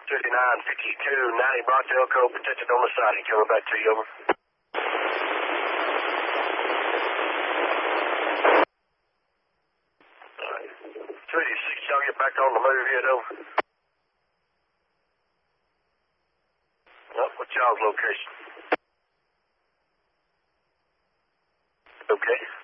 5952, 90 Bartel code protected on the siding. Coming back to you, over. 286, y'all get back on the move yet, over? What's y'all's location? Okay.